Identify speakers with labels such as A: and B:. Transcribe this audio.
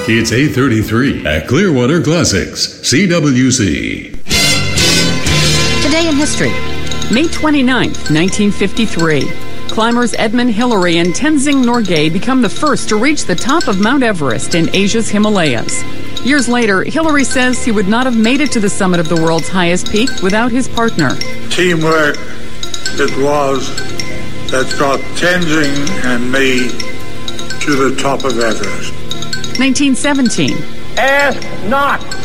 A: It's 8:33 at Clearwater Classics, CWC.
B: Today in history.
C: May 29th, 1953. Climbers Edmund Hillary and Tenzing Norgay become the first to reach the top of Mount Everest in Asia's Himalayas. Years later, Hillary says he would not have made it to the summit of the world's highest peak without his partner.
D: Teamwork it was that got Tenzing and me to the top of Everest.
C: 1917.
E: Ask not